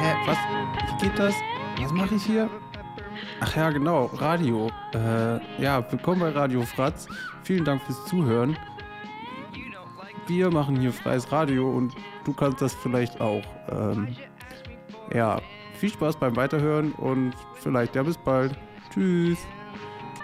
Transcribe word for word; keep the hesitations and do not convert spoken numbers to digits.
Hä, was? Wie geht das? Was mache ich hier? Ach ja, genau, Radio. Äh, ja, willkommen bei Radio Fratz. Vielen Dank fürs Zuhören. Wir machen hier freies Radio und du kannst das vielleicht auch. Ähm, ja, viel Spaß beim Weiterhören und vielleicht ja bis bald. Tschüss.